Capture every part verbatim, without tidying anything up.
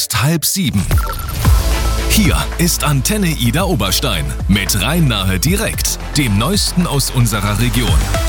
Halb sieben. Hier ist Antenne Ida Oberstein mit Rhein-Nahe direkt, dem Neuesten aus unserer Region.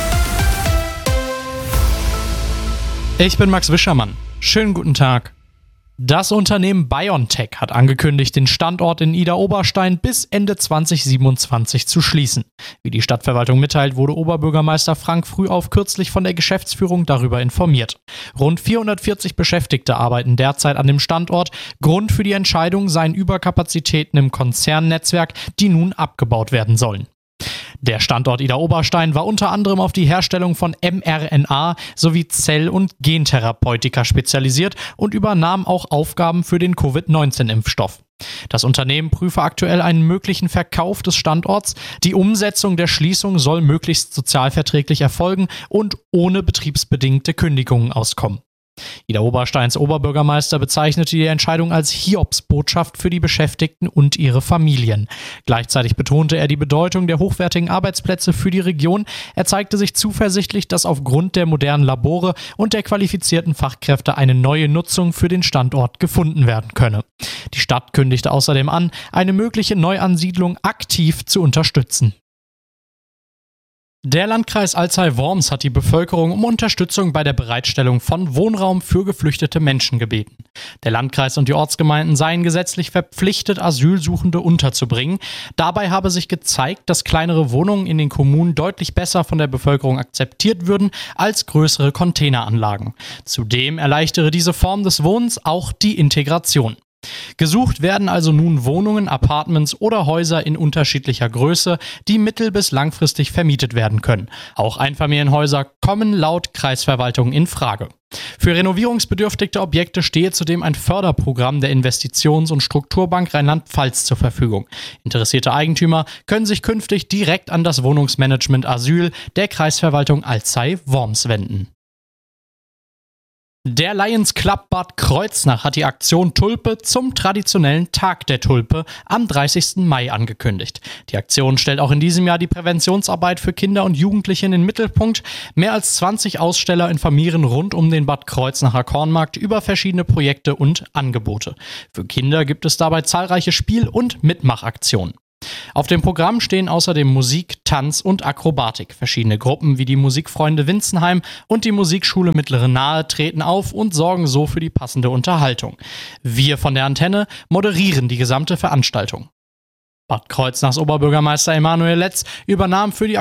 Ich bin Max Wischermann. Schönen guten Tag. Das Unternehmen BioNTech hat angekündigt, den Standort in Ida Oberstein bis Ende zwanzig siebenundzwanzig zu schließen. Wie die Stadtverwaltung mitteilt, wurde Oberbürgermeister Frank Frühauf kürzlich von der Geschäftsführung darüber informiert. Rund vierhundertvierzig Beschäftigte arbeiten derzeit an dem Standort. Grund für die Entscheidung seien Überkapazitäten im Konzernnetzwerk, die nun abgebaut werden sollen. Der Standort Ida Oberstein war unter anderem auf die Herstellung von mRNA sowie Zell- und Gentherapeutika spezialisiert und übernahm auch Aufgaben für den Covid neunzehn Impfstoff. Das Unternehmen prüfe aktuell einen möglichen Verkauf des Standorts. Die Umsetzung der Schließung soll möglichst sozialverträglich erfolgen und ohne betriebsbedingte Kündigungen auskommen. Ida Obersteins Oberbürgermeister bezeichnete die Entscheidung als Hiobsbotschaft für die Beschäftigten und ihre Familien. Gleichzeitig betonte er die Bedeutung der hochwertigen Arbeitsplätze für die Region. Er zeigte sich zuversichtlich, dass aufgrund der modernen Labore und der qualifizierten Fachkräfte eine neue Nutzung für den Standort gefunden werden könne. Die Stadt kündigte außerdem an, eine mögliche Neuansiedlung aktiv zu unterstützen. Der Landkreis Alzey-Worms hat die Bevölkerung um Unterstützung bei der Bereitstellung von Wohnraum für geflüchtete Menschen gebeten. Der Landkreis und die Ortsgemeinden seien gesetzlich verpflichtet, Asylsuchende unterzubringen. Dabei habe sich gezeigt, dass kleinere Wohnungen in den Kommunen deutlich besser von der Bevölkerung akzeptiert würden als größere Containeranlagen. Zudem erleichtere diese Form des Wohnens auch die Integration. Gesucht werden also nun Wohnungen, Apartments oder Häuser in unterschiedlicher Größe, die mittel- bis langfristig vermietet werden können. Auch Einfamilienhäuser kommen laut Kreisverwaltung in Frage. Für renovierungsbedürftige Objekte stehe zudem ein Förderprogramm der Investitions- und Strukturbank Rheinland-Pfalz zur Verfügung. Interessierte Eigentümer können sich künftig direkt an das Wohnungsmanagement Asyl der Kreisverwaltung Alzey-Worms wenden. Der Lions Club Bad Kreuznach hat die Aktion Tulpe zum traditionellen Tag der Tulpe am dreißigsten Mai angekündigt. Die Aktion stellt auch in diesem Jahr die Präventionsarbeit für Kinder und Jugendliche in den Mittelpunkt. Mehr als zwanzig Aussteller informieren rund um den Bad Kreuznacher Kornmarkt über verschiedene Projekte und Angebote. Für Kinder gibt es dabei zahlreiche Spiel- und Mitmachaktionen. Auf dem Programm stehen außerdem Musik, Tanz und Akrobatik. Verschiedene Gruppen wie die Musikfreunde Winzenheim und die Musikschule Mittlere Nahe treten auf und sorgen so für die passende Unterhaltung. Wir von der Antenne moderieren die gesamte Veranstaltung. Bad Kreuznachs Oberbürgermeister Emanuel Letz übernahm für die